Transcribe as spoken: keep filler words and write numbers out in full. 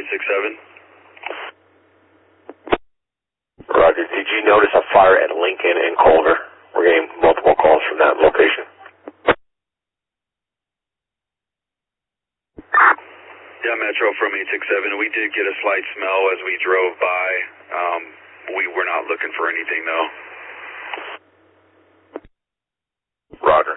six seven. Roger. Did you notice a fire at Lincoln and Culver? We're getting multiple calls from that location. Yeah, Metro from eight six seven. We did get a slight smell as we drove by. Um, we were not looking for anything, though. Roger.